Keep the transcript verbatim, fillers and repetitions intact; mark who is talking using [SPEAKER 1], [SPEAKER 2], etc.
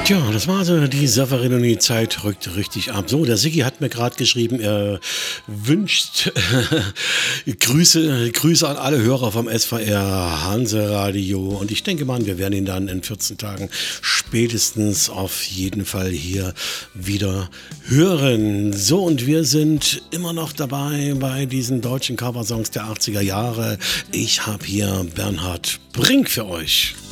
[SPEAKER 1] Tja, das war so die Safari und die Zeit rückt richtig ab. So, der Siggi hat mir gerade geschrieben, er wünscht Grüße, Grüße an alle Hörer vom S V R Hanseradio. Und ich denke mal, wir werden ihn dann in vierzehn Tagen spätestens auf jeden Fall hier wieder hören. So, und wir sind immer noch dabei bei diesen deutschen Coversongs der achtziger Jahre. Ich habe hier Bernhard Brink für euch.